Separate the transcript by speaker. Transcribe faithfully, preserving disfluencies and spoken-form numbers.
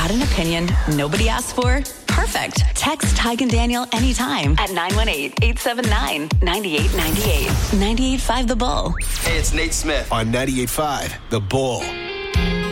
Speaker 1: Got an opinion nobody asked for? Perfect. Text Tig and Daniel anytime at nine one eight, eight seven nine, nine eight nine eight. ninety-eight point five The Bull.
Speaker 2: Hey, it's Nate Smith
Speaker 3: on ninety-eight point five The Bull.